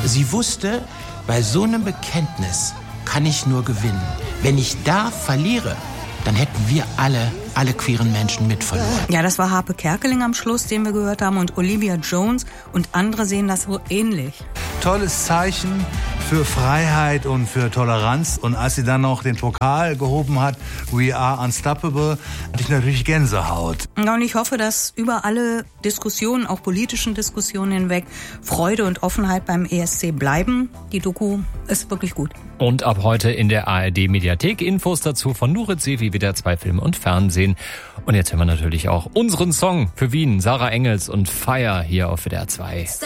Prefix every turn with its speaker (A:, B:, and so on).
A: Sie wusste, bei so einem Bekenntnis kann ich nur gewinnen. Wenn ich da verliere, dann hätten wir alle queeren Menschen mit verloren.
B: Ja, das war Harpe Kerkeling am Schluss, den wir gehört haben, und Olivia Jones und andere sehen das so ähnlich.
C: Tolles Zeichen für Freiheit und für Toleranz. Und als sie dann noch den Pokal gehoben hat, We Are Unstoppable, hatte ich natürlich Gänsehaut.
B: Ja, und ich hoffe, dass über alle Diskussionen, auch politischen Diskussionen hinweg, Freude und Offenheit beim ESC bleiben. Die Doku ist wirklich gut.
D: Und ab heute in der ARD-Mediathek Infos dazu von Nurit Sevi, WDR 2 Film und Fernsehen. Und jetzt hören wir natürlich auch unseren Song für Wien, Sarah Engels und Fire hier auf WDR 2.